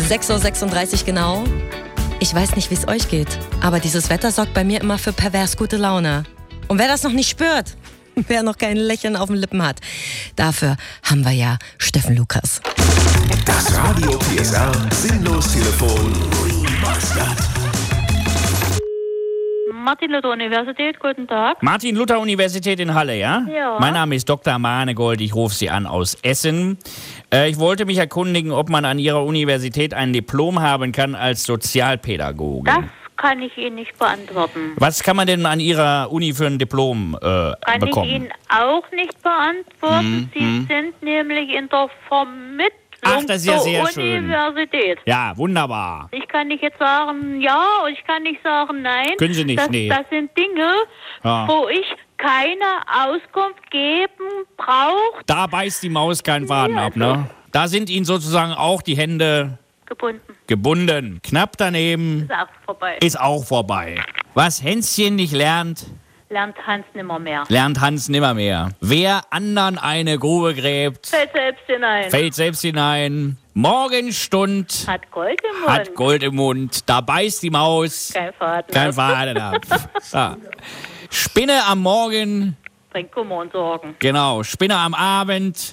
6:36 Uhr genau. Ich weiß nicht, wie es euch geht, aber dieses Wetter sorgt bei mir immer für pervers gute Laune. Und wer das noch nicht spürt, wer noch kein Lächeln auf den Lippen hat, dafür haben wir ja Steffen Lukas. Das Radio PSR Sinnlos-Telefon. Martin-Luther-Universität, guten Tag. Martin-Luther-Universität in Halle, ja? Ja. Mein Name ist Dr. Manegold, ich rufe Sie an aus Essen. Ich wollte mich erkundigen, ob man an Ihrer Universität ein Diplom haben kann als Sozialpädagoge. Das kann ich Ihnen nicht beantworten. Was kann man denn an Ihrer Uni für ein Diplom Kann bekommen? ich Ihnen auch nicht beantworten. Sie sind nämlich in der Vermittlung Ach, das ist ja der sehr schön. Universität. Ja, wunderbar. Ich kann nicht jetzt sagen ja und ich kann nicht sagen nein. Können Sie nicht, nee. Das sind Dinge, Ja. wo ich keine Auskunft geben brauche. Da beißt die Maus keinen Faden ab, ne? Da sind Ihnen sozusagen auch die Hände gebunden. Knapp daneben Ist auch vorbei. ist auch vorbei. Was Hänschen nicht lernt, Lernt Hans nimmermehr. lernt Hans nimmermehr. Wer anderen eine Grube gräbt, Fällt selbst hinein. fällt selbst hinein. Morgenstund Hat Gold im Mund. hat Gold im Mund. Da beißt die Maus Kein Faden. kein Faden ab. Ja. Spinne am Morgen, Bringt Kummer und Sorgen. genau. Spinne am Abend.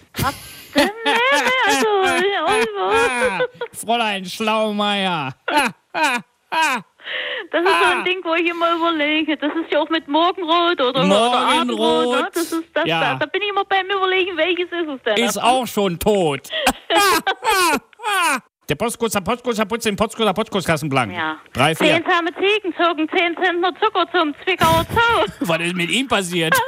Fräulein Schlaumeier. Das ist so ein Ding, wo ich immer überlege. Das ist ja auch mit Morgenrot oder Abendrot. Ne? Das ist das, Ja. Da bin ich immer beim Überlegen, welches ist es denn? Ist auch schon tot. Der Postkutscher putzt den Postkassenblank. Ja. 3, 4. 10 zahme Ziegen zogen 10 Zentner Zucker zum Zwickauer Zoo. Was ist mit ihm passiert?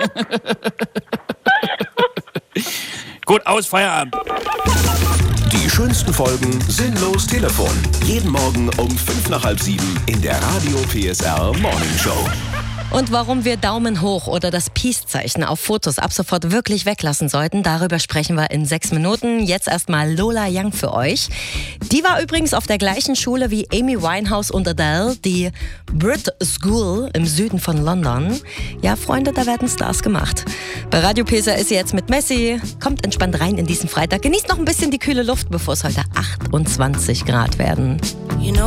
Gut, aus, Feierabend. Die schönsten Folgen Sinnlos Telefon. Jeden Morgen um 6:55 in der Radio PSR Morning Show. Und warum wir Daumen hoch oder das Peace-Zeichen auf Fotos ab sofort wirklich weglassen sollten, darüber sprechen wir in 6 Minuten. Jetzt erstmal Lola Young für euch. Die war übrigens auf der gleichen Schule wie Amy Winehouse und Adele, die Brit School im Süden von London. Ja, Freunde, da werden Stars gemacht. Bei Radio PSR ist sie jetzt mit Messi. Kommt entspannt rein in diesen Freitag. Genießt noch ein bisschen die kühle Luft, bevor es heute 28 Grad werden.